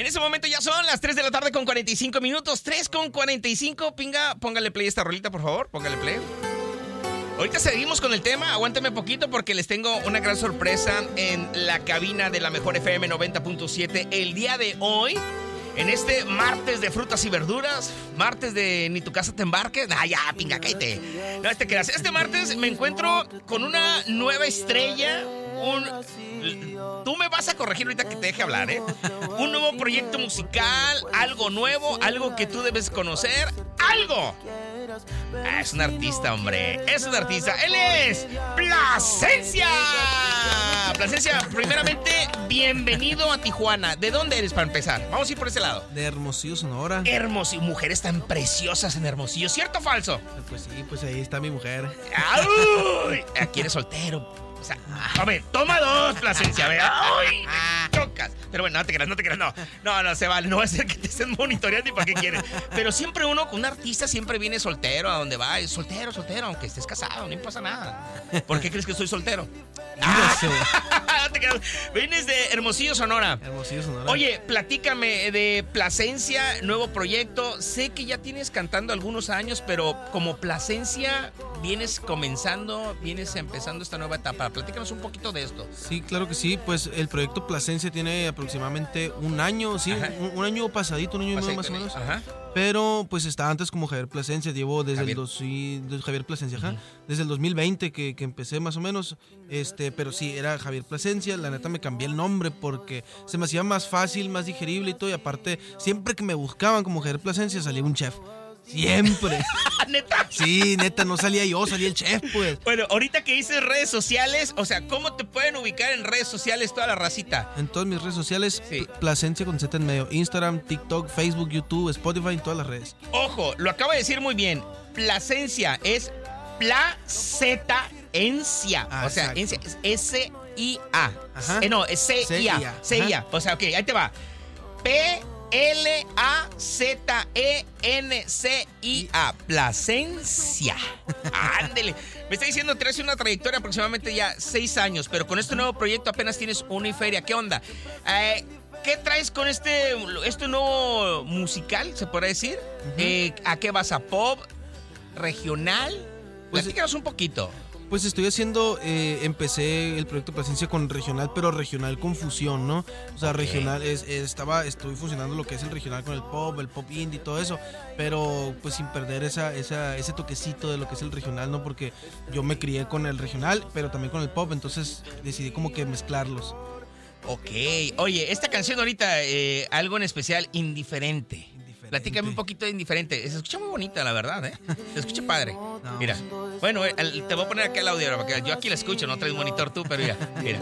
ese momento ya son las 3 de la tarde con 45 minutos. 3 con 45. Pinga, póngale play a esta rolita, por favor. Póngale play. Ahorita seguimos con el tema. Aguántame poquito porque les tengo una gran sorpresa en la cabina de la Mejor FM 90.7 el día de hoy. En este martes de frutas y verduras, martes de ni tu casa te embarques. Ya, pinga, cállate. No, este martes me encuentro con una nueva estrella. Tú me vas a corregir ahorita que te deje hablar, ¿eh? Un nuevo proyecto musical, algo nuevo, algo que tú debes conocer, algo. Es un artista, hombre. Es un artista. Él es Plasencia. Plasencia, primeramente, bienvenido a Tijuana. ¿De dónde eres para empezar? Vamos a ir por ese lado. De Hermosillo, Sonora. Hermosillo. Mujeres tan preciosas en Hermosillo. ¿Cierto o falso? Pues sí, pues ahí está mi mujer. ¡Ay! Aquí eres soltero. O sea, hombre, toma dos, Plasencia, ¿verdad? ¡Ay! Chocas. Pero bueno, no te creas, no. No se vale. No va a ser que te estén monitoreando y para qué quieres. Pero siempre uno, un artista siempre viene soltero a donde va. Es soltero, aunque estés casado, no pasa nada. ¿Por qué crees que soy soltero? No te creas. Vienes de Hermosillo, Sonora. Hermosillo, Sonora. Oye, platícame de Plasencia, nuevo proyecto. Sé que ya tienes cantando algunos años, pero como Plasencia vienes empezando esta nueva etapa. Platícanos un poquito de esto. Sí, claro que sí. Pues el proyecto Plasencia tiene aproximadamente un año, sí, un año pasadito, un año y medio más o menos. Ajá. Pero pues está antes como Javier Plasencia. Llevo desde Javier Plasencia, ajá. Desde el 2020 que empecé más o menos. Pero sí, era Javier Plasencia. La neta me cambié el nombre porque se me hacía más fácil, más digerible y todo. Y aparte, siempre que me buscaban como Javier Plasencia salía un chef. Siempre. ¿Neta? Sí, neta, no salía yo, salía el chef, pues. Bueno, ahorita que dices redes sociales, o sea, ¿cómo te pueden ubicar en redes sociales toda la racita? En todas mis redes sociales, sí. Plasencia con Z en medio. Instagram, TikTok, Facebook, YouTube, Spotify, en todas las redes. Ojo, lo acaba de decir muy bien. Plasencia es Placencia. O sea, es S-I-A. No, es C-I-A. C-I-A. O sea, ok, ahí te va. Plazencia. Plasencia. Ándele. Me está diciendo que traes una trayectoria aproximadamente ya 6 años, pero con este nuevo proyecto apenas tienes una y feria. ¿Qué onda? ¿Qué traes con este nuevo musical, se podría decir? ¿A qué vas? ¿A pop? ¿Regional? Platícanos un poquito. Pues estoy haciendo, empecé el proyecto Plasencia con regional, pero regional con fusión, ¿no? O sea, regional, estoy fusionando lo que es el regional con el pop indie y todo eso, pero pues sin perder ese toquecito de lo que es el regional, ¿no? Porque yo me crié con el regional, pero también con el pop, entonces decidí como que mezclarlos. Ok. Oye, esta canción ahorita, algo en especial, Indiferente. Platícame un poquito de Indiferente. Se escucha muy bonita, la verdad, ¿eh? Se escucha padre. No. Mira. Bueno, te voy a poner aquí el audio, porque yo aquí la escucho, no traes monitor tú, pero mira.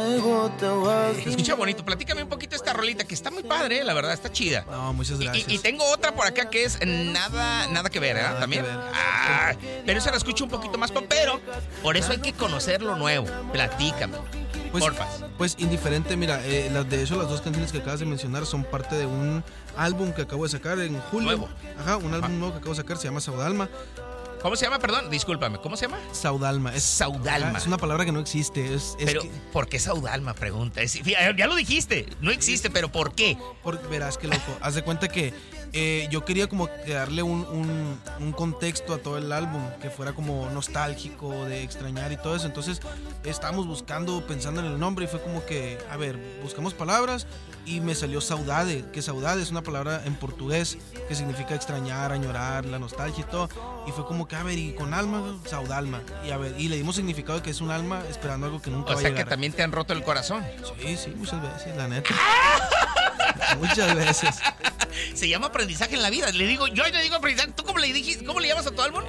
Se escucha bonito. Platícame un poquito de esta rolita, que está muy padre, la verdad, está chida. No, muchas gracias. Y tengo otra por acá que es nada que ver, ¿eh? También. Pero esa la escucho un poquito más popero. Por eso hay que conocer lo nuevo. Platícame. Pues Indiferente, mira, de hecho las dos canciones que acabas de mencionar son parte de un álbum que acabo de sacar en julio. Nuevo. Ajá, un álbum nuevo que acabo de sacar, se llama Saudalma. ¿Cómo se llama? Perdón, discúlpame, ¿cómo se llama? Saudalma. Saudalma. Es una palabra que no existe. Pero, ¿por qué Saudalma? Pregunta. Ya lo dijiste, no existe, pero ¿por qué? Verás que loco, haz de cuenta que yo quería como darle un contexto a todo el álbum, que fuera como nostálgico, de extrañar y todo eso. Entonces estábamos pensando en el nombre y fue como que, a ver, buscamos palabras y me salió saudade, que saudade es una palabra en portugués que significa extrañar, añorar, la nostalgia y todo. Y fue como que, a ver, y con alma, saudalma. Y a ver, y le dimos significado de que es un alma esperando algo que nunca va a llegar. O sea que también te han roto el corazón. Sí, muchas veces, la neta. Muchas veces. Se llama aprendizaje en la vida. Yo le digo aprendizaje. ¿Tú cómo le llamas a tu álbum?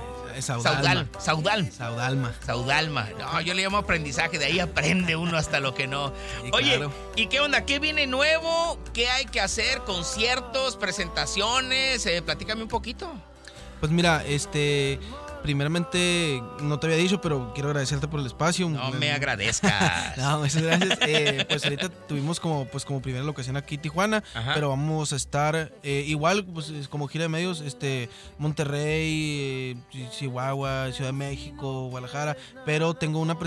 Saudalma. No, yo le llamo aprendizaje. De ahí aprende uno hasta lo que no. Sí, oye, claro. ¿Y qué onda? ¿Qué viene nuevo? ¿Qué hay que hacer? ¿Conciertos? ¿Presentaciones? Platícame un poquito. Pues mira, primeramente, no te había dicho, pero quiero agradecerte por el espacio. No me agradezcas. No, muchas gracias. Pues ahorita tuvimos como primera locación aquí en Tijuana, ajá, pero vamos a estar igual, pues como gira de medios, Monterrey, Chihuahua, Ciudad de México, Guadalajara, pero tengo dos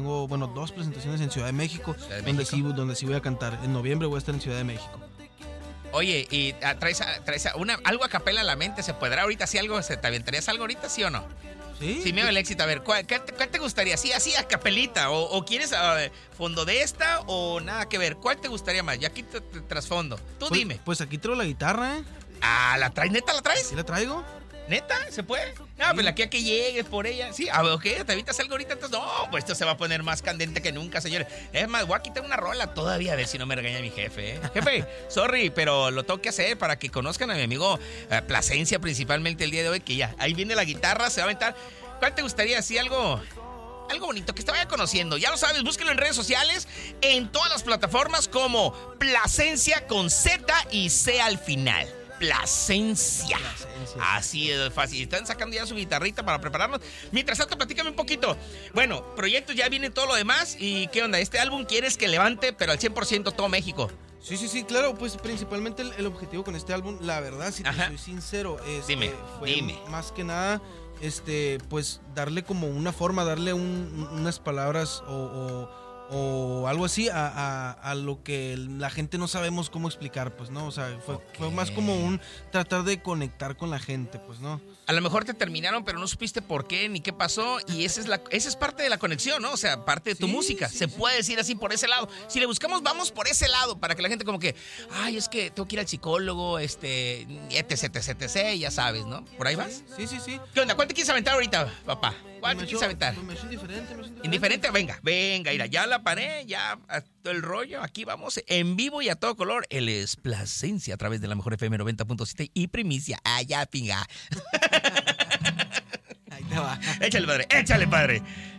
presentaciones en Ciudad de México, donde sí voy a cantar. En noviembre voy a estar en Ciudad de México. Oye, y traes algo a capela a la mente, ¿se podrá ahorita? ¿Sí algo? ¿Te aventarías algo ahorita, sí o no? Sí. Sí, miedo el éxito. A ver, ¿cuál te gustaría? Sí, así a capelita. ¿O quieres fondo de esta o nada que ver? ¿Cuál te gustaría más? Ya aquí te trasfondo. Tú Pues, dime. Pues aquí traigo la guitarra, ¿eh? Ah, ¿la traes? ¿Neta la traes? ¿Sí la traigo? ¿Neta? ¿Se puede? No, pues aquí a que llegues por ella. Sí, a ver, ok, ¿te evitas algo ahorita? Entonces, no, pues esto se va a poner más candente que nunca, señores. Es más, voy a quitar una rola todavía a ver si no me regaña mi jefe, ¿eh? Jefe, sorry, pero lo tengo que hacer para que conozcan a mi amigo Plasencia, principalmente el día de hoy, que ya, ahí viene la guitarra, se va a aventar. ¿Cuál te gustaría? Así algo bonito, que te vaya conociendo. Ya lo sabes, búsquenlo en redes sociales, en todas las plataformas como Plasencia con Z y C al final. Plasencia. Así es fácil. Están sacando ya su guitarrita para prepararnos. Mientras tanto, platícame un poquito. Bueno, proyectos ya viene todo lo demás. ¿Y qué onda? ¿Este álbum quieres que levante, pero al 100% todo México? Sí, claro, pues principalmente el objetivo con este álbum, la verdad, si te soy sincero, dime. Más que nada, pues darle como una forma, darle unas palabras o algo así a lo que la gente no sabemos cómo explicar, pues, ¿no? O sea, fue más como un tratar de conectar con la gente, pues, ¿no? A lo mejor te terminaron, pero no supiste por qué ni qué pasó, y esa es parte de la conexión, ¿no? O sea, parte de tu música. Se puede decir así por ese lado. Si le buscamos, vamos por ese lado, para que la gente como que, ay, es que tengo que ir al psicólogo, etc, ya sabes, ¿no? ¿Por ahí vas? Sí. ¿Qué onda? ¿Cuál te quieres aventar ahorita, papá? ¿Cuál te quieres aventar? Me hecho indiferente. ¿Indiferente? Venga, mira, ya la paré, ya todo el rollo. Aquí vamos en vivo y a todo color. Él es Plasencia a través de la mejor FM 90.7 y primicia. Ya, pinga. Ahí te va. Échale, padre.